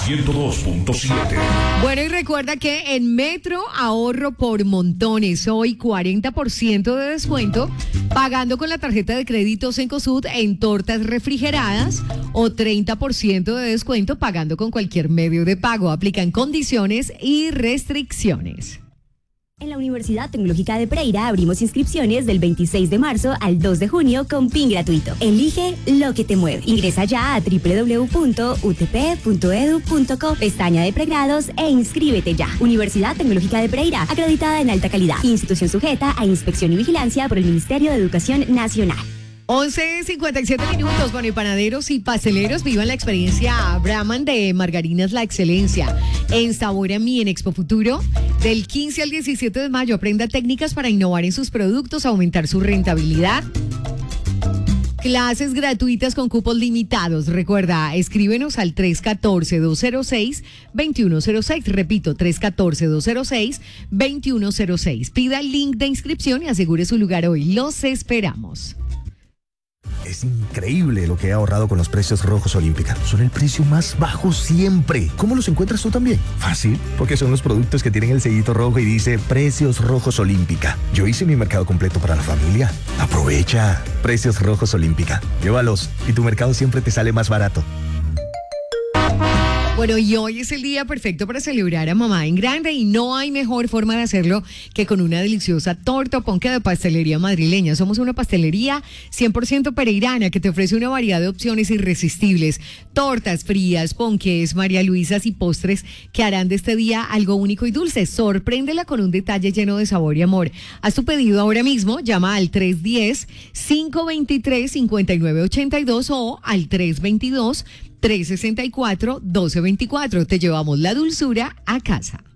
102.7. Bueno, y recuerda que en Metro ahorro por montones. Hoy 40% de descuento pagando con la tarjeta de crédito Cencosud en tortas refrigeradas o 30% de descuento pagando con cualquier medio de pago. Aplican condiciones y restricciones. En la Universidad Tecnológica de Pereira abrimos inscripciones del 26 de marzo al 2 de junio con PIN gratuito. Elige lo que te mueve. Ingresa ya a www.utp.edu.co, pestaña de pregrados e inscríbete ya. Universidad Tecnológica de Pereira, acreditada en alta calidad. Institución sujeta a inspección y vigilancia por el Ministerio de Educación Nacional. 11:57 minutos. Bueno, y panaderos y pasteleros, vivan la experiencia Brahman de Margarinas La Excelencia. En Sabor a Mí, en Expo Futuro, del 15 al 17 de mayo. Aprenda técnicas para innovar en sus productos, aumentar su rentabilidad. Clases gratuitas con cupos limitados. Recuerda, escríbenos al 314-206-2106. Repito, 314-206-2106. Pida el link de inscripción y asegure su lugar hoy. Los esperamos. Es increíble lo que he ahorrado con los precios rojos Olímpica. Son el precio más bajo siempre. ¿Cómo los encuentras tú también? Fácil, porque son los productos que tienen el sellito rojo y dice Precios Rojos Olímpica. Yo hice mi mercado completo para la familia. Aprovecha. Precios Rojos Olímpica. Llévalos y tu mercado siempre te sale más barato. Bueno, y hoy es el día perfecto para celebrar a mamá en grande y no hay mejor forma de hacerlo que con una deliciosa torta o ponque de pastelería madrileña. Somos una pastelería 100% pereirana que te ofrece una variedad de opciones irresistibles. Tortas frías, ponques, María Luisas y postres que harán de este día algo único y dulce. Sorpréndela con un detalle lleno de sabor y amor. Haz tu pedido ahora mismo, llama al 310-523-5982 o al 322-364-1224. Te llevamos la dulzura a casa.